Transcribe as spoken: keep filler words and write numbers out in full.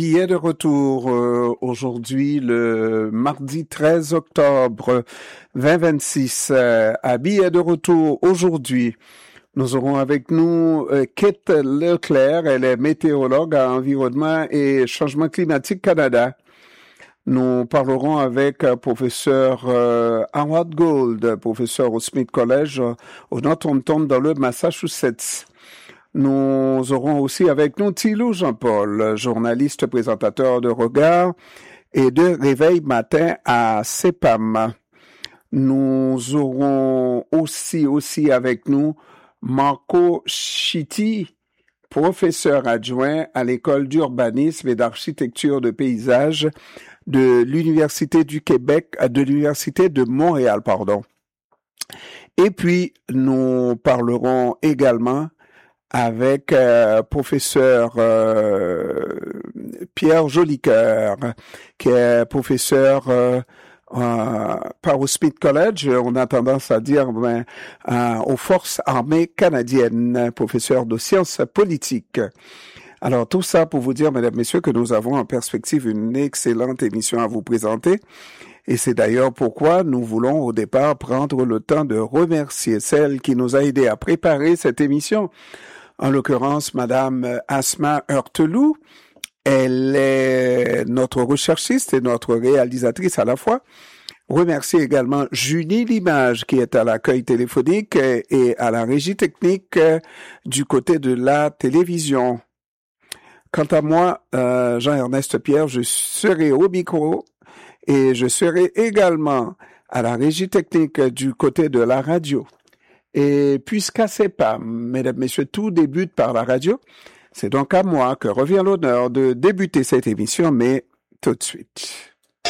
Qui est de retour euh, aujourd'hui, le mardi treize octobre vingt vingt-six. Euh, Abby est de retour aujourd'hui. Nous aurons avec nous euh, Kate Leclerc, elle est météorologue à Environnement et Changement climatique Canada. Nous parlerons avec euh, professeur euh, Howard Gould, professeur au Smith College euh, au Northampton dans le Massachusetts. Nous aurons aussi avec nous Thilo Jean-Paul, journaliste présentateur de Regard et de Réveil Matin à C E P A M. Nous aurons aussi, aussi avec nous Marco Chitti, professeur adjoint à l'école d'urbanisme et d'architecture de paysage de l'Université du Québec, de l'Université de Montréal, pardon. Et puis, nous parlerons également avec euh, professeur euh, Pierre Jolicoeur, qui est professeur euh, euh, par au Smith College, on a tendance à dire ben, euh, aux forces armées canadiennes, professeur de sciences politiques. Alors tout ça pour vous dire, mesdames, messieurs, que nous avons en perspective une excellente émission à vous présenter. Et c'est d'ailleurs pourquoi nous voulons au départ prendre le temps de remercier celle qui nous a aidés à préparer cette émission. En l'occurrence, Madame Asma Heurtelou, elle est notre recherchiste et notre réalisatrice à la fois. Remercier également Julie Limage qui est à l'accueil téléphonique et à la régie technique du côté de la télévision. Quant à moi, euh, Jean-Ernest Pierre, je serai au micro et je serai également à la régie technique du côté de la radio. Et puisqu'à C E P A M, mesdames, messieurs, tout débute par la radio, c'est donc à moi que revient l'honneur de débuter cette émission, mais tout de suite.